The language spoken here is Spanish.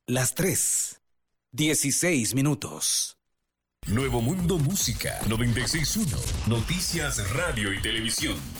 las 3:16. Nuevo Mundo Música 96.1. Noticias, radio y televisión.